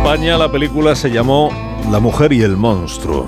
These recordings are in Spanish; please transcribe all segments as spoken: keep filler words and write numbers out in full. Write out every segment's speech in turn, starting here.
España la película se llamó La mujer y el monstruo.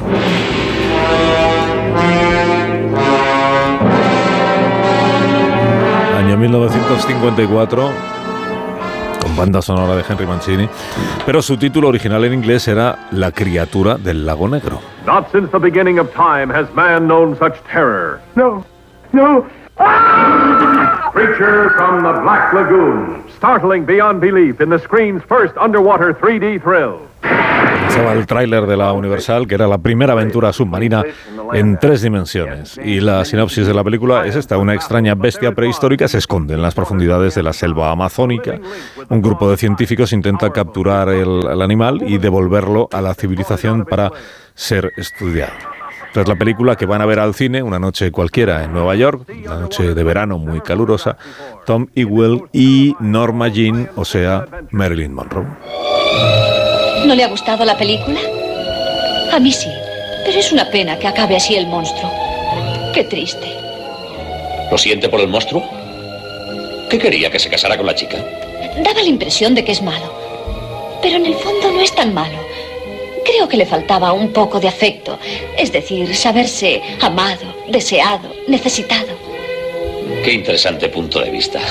Año mil novecientos cincuenta y cuatro, con banda sonora de Henry Mancini, pero su título original en inglés era La criatura del lago Negro. Not since the beginning of time has man known such terror. No, no. Ah! Creature from the Black Lagoon, startling beyond belief in the screen's first underwater three D thrill. Estaba el tráiler de la Universal, que era la primera aventura submarina en tres dimensiones. Y la sinopsis de la película es esta: una extraña bestia prehistórica se esconde en las profundidades de la selva amazónica. Un grupo de científicos intenta capturar el, el animal y devolverlo a la civilización para ser estudiado. Tras la película, que van a ver al cine una noche cualquiera en Nueva York, una noche de verano muy calurosa, Tom Ewell y Norma Jean, o sea, Marilyn Monroe. ¿No le ha gustado la película? A mí sí, pero es una pena que acabe así el monstruo. Qué triste. ¿Lo siente por el monstruo? ¿Qué quería, que se casara con la chica? Daba la impresión de que es malo, pero en el fondo no es tan malo. Creo que le faltaba un poco de afecto, es decir, saberse amado, deseado, necesitado. Qué interesante punto de vista.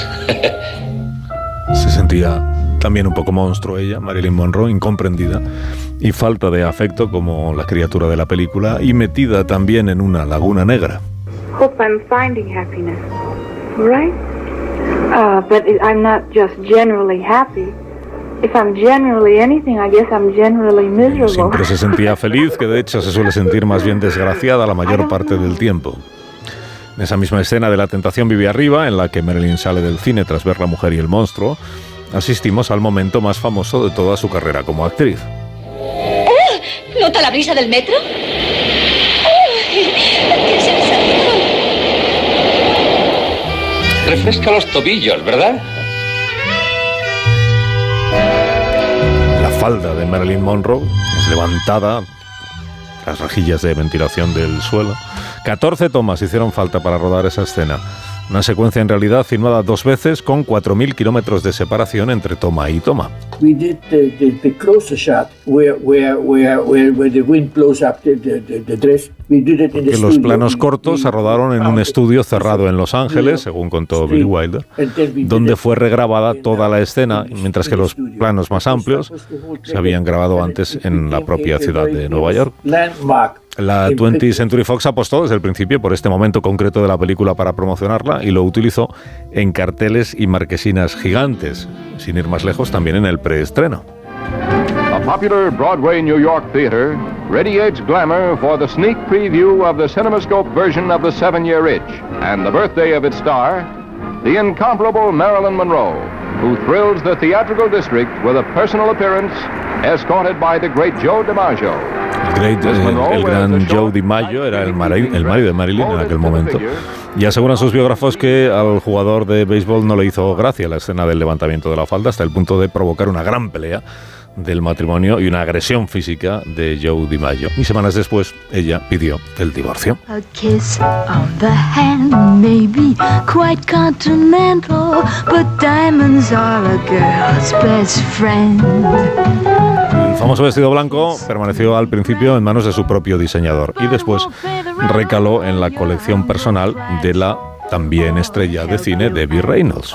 Se sentía también un poco monstruo ella, Marilyn Monroe, incomprendida y falta de afecto como la criatura de la película, y metida también en una laguna negra. Hope I'm finding happiness, right? Uh, but I'm not just generally happy. If I'm generally anything, I guess I'm generally miserable. Siempre se sentía feliz, que de hecho se suele sentir más bien desgraciada la mayor parte del tiempo. En esa misma escena de La tentación vive arriba, en la que Marilyn sale del cine tras ver La mujer y el monstruo, asistimos al momento más famoso de toda su carrera como actriz. ¡Oh! ¿Nota la brisa del metro? ¡Oh! ¿Qué se desató? Refresca los tobillos, ¿verdad? La falda de Marilyn Monroe es levantada, las rejillas de ventilación del suelo. catorce tomas hicieron falta para rodar esa escena. Una secuencia en realidad filmada dos veces con cuatro mil kilómetros de separación entre toma y toma. We did the, the, the closer shot where, where, where, where, where the wind blows up the, the, the dress. We did it in the que los planos cortos se rodaron en un estudio cerrado en Los Ángeles, según contó Billy Wilder, donde fue regrabada toda la escena, mientras que los planos más amplios se habían grabado antes en la propia ciudad de Nueva York. La twentieth Century Fox apostó desde el principio por este momento concreto de la película para promocionarla y lo utilizó en carteles y marquesinas gigantes, sin ir más lejos también en el preestreno. A popular Broadway New York theater radiates glamour for the sneak preview of the CinemaScope version of The Seven-Year Itch and the birthday of its star, the incomparable Marilyn Monroe, who thrills the theatrical district with a personal appearance escorted by the great Joe DiMaggio. El, great, eh, el gran Joe DiMaggio era el, mari, el marido de Marilyn en aquel momento. Y aseguran sus biógrafos que al jugador de béisbol no le hizo gracia la escena del levantamiento de la falda, hasta el punto de provocar una gran pelea del matrimonio y una agresión física de Joe DiMaggio. Y semanas después, ella pidió el divorcio. A kiss on the hand may be quite continental, but diamonds are a girl's best friend. El famoso vestido blanco permaneció al principio en manos de su propio diseñador y después recaló en la colección personal de la también estrella de cine Debbie Reynolds.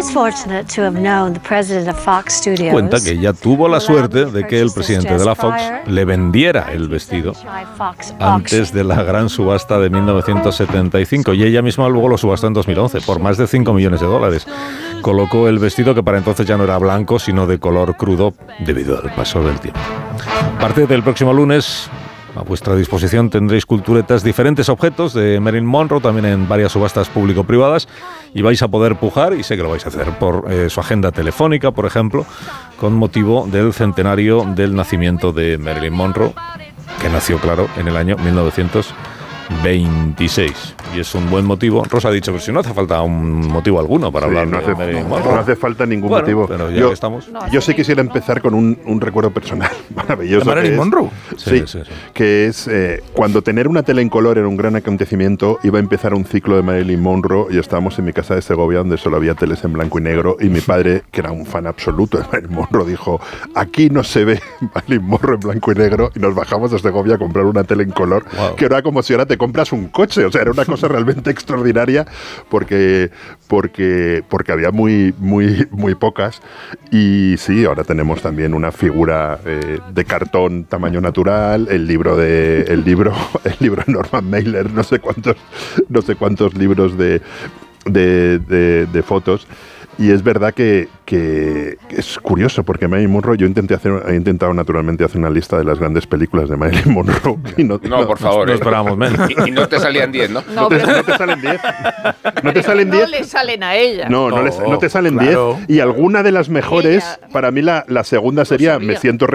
Cuenta que ella tuvo la suerte de que el presidente de la Fox le vendiera el vestido antes de la gran subasta de mil novecientos setenta y cinco, y ella misma luego lo subastó en dos mil once por más de cinco millones de dólares. Colocó el vestido, que para entonces ya no era blanco, sino de color crudo debido al paso del tiempo. A partir del próximo lunes, a vuestra disposición tendréis culturetas, diferentes objetos de Marilyn Monroe, también en varias subastas público-privadas, y vais a poder pujar, y sé que lo vais a hacer, por eh, su agenda telefónica, por ejemplo, con motivo del centenario del nacimiento de Marilyn Monroe, que nació, claro, en el año mil novecientos veintiséis. Y es un buen motivo. Rosa ha dicho, pero si no hace falta un motivo alguno para sí, hablar no de hace, Marilyn no, Monroe. no hace falta ningún bueno, motivo. Pero ya yo, que estamos. No, yo sí quisiera empezar con un, un recuerdo personal maravilloso. ¿De Marilyn es, Monroe? Sí, sí, sí, sí. Que es eh, cuando tener una tele en color era un gran acontecimiento, iba a empezar un ciclo de Marilyn Monroe y estábamos en mi casa de Segovia donde solo había teles en blanco y negro y mi padre, que era un fan absoluto de Marilyn Monroe, dijo, aquí no se ve Marilyn Monroe en blanco y negro, y nos bajamos de Segovia a comprar una tele en color, wow. que era como si ahora te compras un coche, o sea, era una cosa realmente extraordinaria porque, porque, porque había muy, muy, muy pocas. Y sí, ahora tenemos también una figura eh, de cartón tamaño natural, el libro de el libro, el libro de Norman Mailer, no sé cuántos, no sé cuántos libros de, de, de, de fotos. Y es verdad que, que es curioso, porque Marilyn Monroe, yo intenté hacer, he intentado naturalmente hacer una lista de las grandes películas de Marilyn Monroe. Y no, no, no, por favor. No eh. esperábamos menos. Y, y no te salían diez, ¿no? No, no, te, pero, no te salen diez. No te salen diez. No le salen a ella. No, no, no, les, no te salen diez. Claro. Y alguna de las mejores, ella, para mí la, la segunda sería Me siento